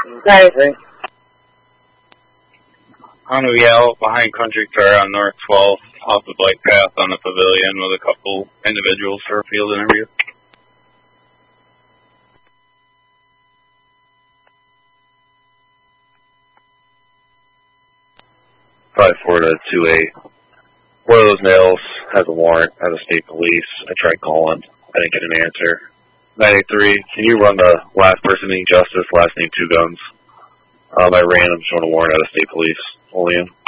Rising. On a way out behind Country Fair on North 12th, off the bike path on the pavilion with a couple individuals for a field interview. Probably 4 to 2-8. One of those males has a warrant out of state police. I tried calling. I didn't get an answer. 983, can you run the last person needing justice, last name 2 guns? I ran him showing a warrant out of state police. Only him.